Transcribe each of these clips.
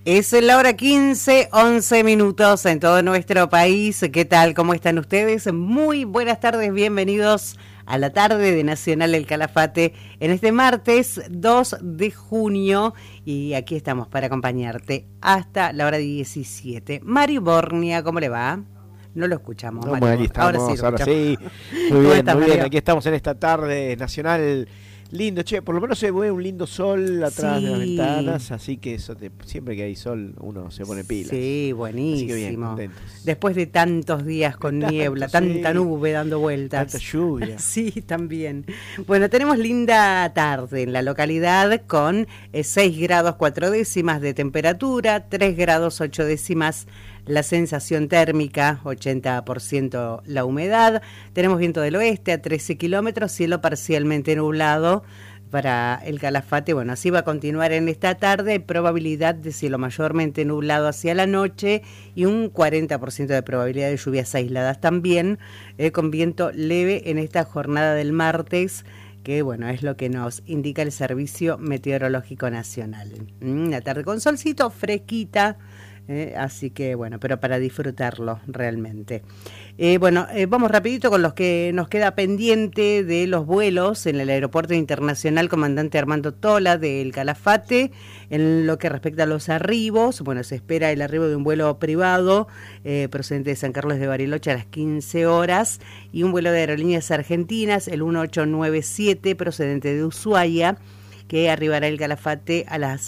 Es la hora 15, 11 minutos en todo nuestro país. ¿Qué tal? ¿Cómo están ustedes? Muy buenas tardes, bienvenidos a la tarde de Nacional El Calafate en este martes 2 de junio. Y aquí estamos para acompañarte hasta la hora 17. Mario Bornia, ¿cómo le va? No lo escuchamos, No, Mario. aquí estamos, ahora sí. Muy bien, muy bien. Aquí estamos en esta tarde nacional. Lindo, che, por lo menos se ve un lindo sol atrás de las ventanas, así que eso siempre que hay sol uno se pone pilas. Sí, buenísimo. Así que bien, contentos. Después de tantos días con niebla, tanta nube dando vueltas. Tanta lluvia. Sí, también. Bueno, tenemos linda tarde en la localidad con 6 grados 4 décimas de temperatura, 3 grados 8 décimas la sensación térmica, 80% la humedad. Tenemos viento del oeste a 13 kilómetros, cielo parcialmente nublado para el Calafate. Bueno, así va a continuar en esta tarde, probabilidad de cielo mayormente nublado hacia la noche y un 40% de probabilidad de lluvias aisladas también, con viento leve en esta jornada del martes, que bueno, es lo que nos indica el Servicio Meteorológico Nacional. Una tarde con solcito, fresquita, así que bueno, pero para disfrutarlo realmente. Vamos rapidito con los que nos queda pendiente de los vuelos en el Aeropuerto Internacional Comandante Armando Tola del Calafate. En lo que respecta a los arribos, bueno, se espera el arribo de un vuelo privado procedente de San Carlos de Bariloche a las 15 horas y un vuelo de Aerolíneas Argentinas, el 1897, procedente de Ushuaia, que arribará el Calafate a las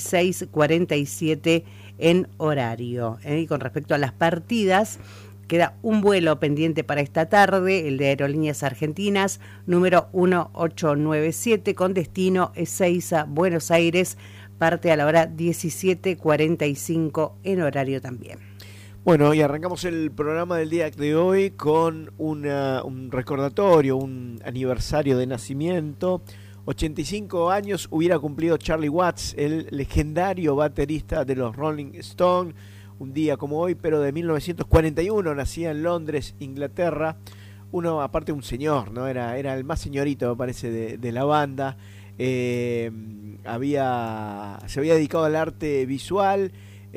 16:47 en horario. Y con respecto a las partidas, queda un vuelo pendiente para esta tarde, el de Aerolíneas Argentinas, número 1897, con destino Ezeiza, Buenos Aires, parte a la hora 17:45 en horario también. Bueno, y arrancamos el programa del día de hoy con un recordatorio, un aniversario de nacimiento. 85 años hubiera cumplido Charlie Watts, el legendario baterista de los Rolling Stones, un día como hoy, pero de 1941, nacía en Londres, Inglaterra. Uno, aparte un señor, ¿no? Era el más señorito, me parece, de la banda. Se había dedicado al arte visual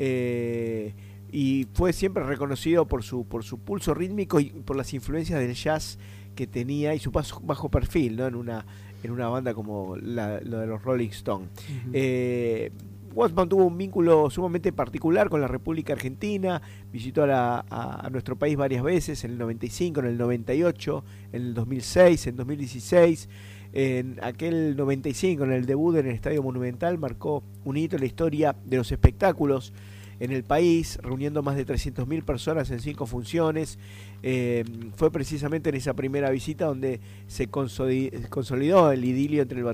y fue siempre reconocido por su pulso rítmico y por las influencias del jazz que tenía y su bajo perfil, ¿no? En una banda como lo de los Rolling Stones. Watts mantuvo un vínculo sumamente particular con la República Argentina, visitó a nuestro país varias veces, en el 95, en el 98, en el 2006, en 2016. En aquel 95, en el debut en el Estadio Monumental, marcó un hito en la historia de los espectáculos en el país, reuniendo más de 300.000 personas en 5 funciones. Fue precisamente en esa primera visita donde se consolidó el idilio entre el